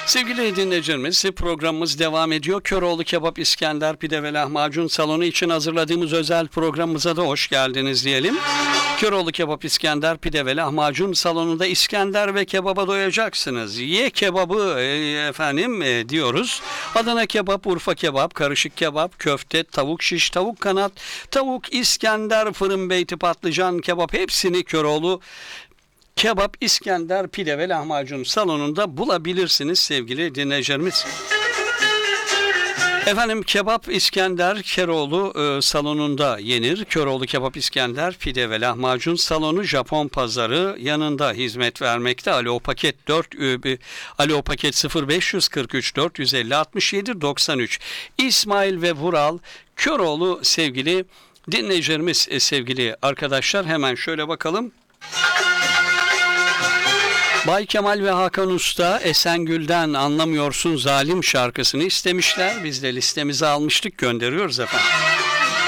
Sevgili dinleyicilerimiz, programımız devam ediyor. Köroğlu Kebap, İskender, Pide ve Lahmacun Salonu için hazırladığımız özel programımıza da hoş geldiniz diyelim. Köroğlu Kebap, İskender, Pide ve Lahmacun Salonu'nda İskender ve kebaba doyacaksınız. Ye kebabı diyoruz. Adana kebap, Urfa kebap, karışık kebap, köfte, tavuk şiş, tavuk kanat, tavuk İskender, fırın beyti, patlıcan kebap, hepsini Köroğlu Kebap, İskender, Pide ve Lahmacun Salonu'nda bulabilirsiniz sevgili dinleyicilerimiz. Kebap, İskender, Köroğlu salonunda yenir. Köroğlu Kebap, İskender, Pide ve Lahmacun Salonu Japon Pazarı yanında hizmet vermekte. Alo Paket 0543 450 67 93. İsmail ve Vural Köroğlu sevgili dinleyicilerimiz, sevgili arkadaşlar, hemen şöyle bakalım. Bay Kemal ve Hakan Usta Esengül'den Anlamıyorsun Zalim şarkısını istemişler. Biz de listemize almıştık, gönderiyoruz efendim.